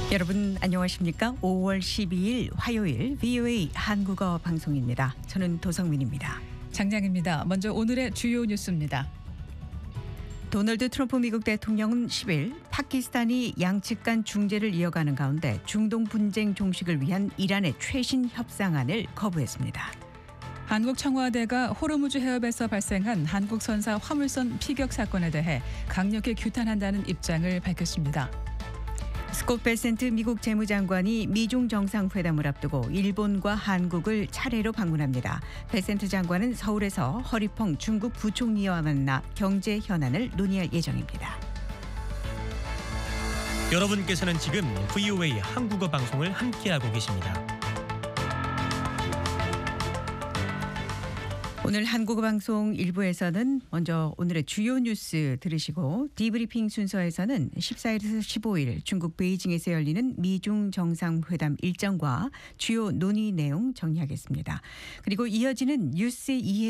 여러분 안녕하십니까? 5월 12일 화요일 VOA 한국어 방송입니다. 저는 도성민입니다. 장량입니다. 먼저 오늘의 주요 뉴스입니다. 도널드 트럼프 미국 대통령은 10일 파키스탄이 양측 간 중재를 이어가는 가운데 중동 분쟁 종식을 위한 이란의 최신 협상안을 거부했습니다. 한국 청와대가 호르무즈 해협에서 발생한 한국 선사 화물선 피격 사건에 대해 강력히 규탄한다는 입장을 밝혔습니다. 스콧 베센트 미국 재무장관이 미중 정상회담을 앞두고 일본과 한국을 차례로 방문합니다. 베센트 장관은 서울에서 허리펑 중국 부총리와 만나 경제 현안을 논의할 예정입니다. 여러분께서는 지금 VOA 한국어 방송을 함께하고 계십니다. 오늘 한국어 방송 1부에서는 먼저 오늘의 주요 뉴스 들으시고 디브리핑 순서에서는 14일에서 15일 중국 베이징에서 열리는 미중 정상회담 일정과 주요 논의 내용 정리하겠습니다. 그리고 이어지는 뉴스 이해